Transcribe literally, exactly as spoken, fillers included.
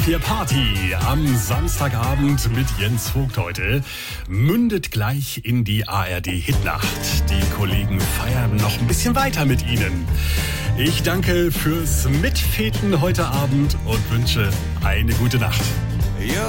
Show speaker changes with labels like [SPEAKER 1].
[SPEAKER 1] Hier Party am Samstagabend mit Jens Vogt heute mündet gleich in die A R D-Hitnacht. Die Kollegen feiern noch ein bisschen weiter mit Ihnen. Ich danke fürs Mitfeten heute Abend und wünsche eine gute Nacht.
[SPEAKER 2] You're